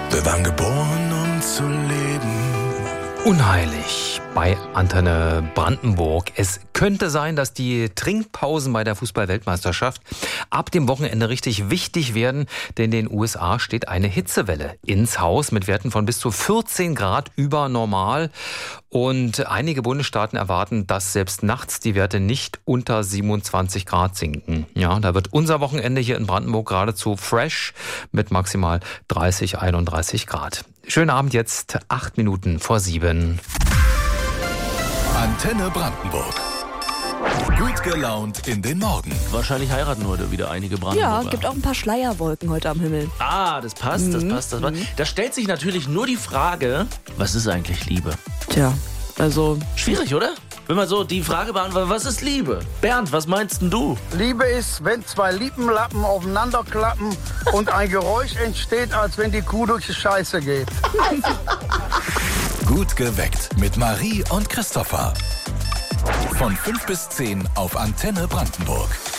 Wir waren geboren, um zu leben. Unheilig bei Antenne Brandenburg. Es könnte sein, dass die Trinkpausen bei der Fußball-Weltmeisterschaft ab dem Wochenende richtig wichtig werden, denn in den USA steht eine Hitzewelle ins Haus mit Werten von bis zu 14 Grad über normal. Und einige Bundesstaaten erwarten, dass selbst nachts die Werte nicht unter 27 Grad sinken. Ja, da wird unser Wochenende hier in Brandenburg geradezu fresh mit maximal 30, 31 Grad. Schönen Abend jetzt, 8 Minuten vor 7. Antenne Brandenburg. Gut gelaunt in den Morgen. Wahrscheinlich heiraten heute wieder einige Brandenburger. Ja, gibt auch ein paar Schleierwolken heute am Himmel. Ah, das passt, das passt. Da stellt sich natürlich nur die Frage, was ist eigentlich Liebe? Tja, also... Schwierig, oder? Wenn man so die Frage beantwortet, was ist Liebe? Bernd, was meinst denn du? Liebe ist, wenn zwei Lippenlappen aufeinander klappen und ein Geräusch entsteht, als wenn die Kuh durch die Scheiße geht. Gut geweckt mit Marie und Christopher. Von 5 bis 10 auf Antenne Brandenburg.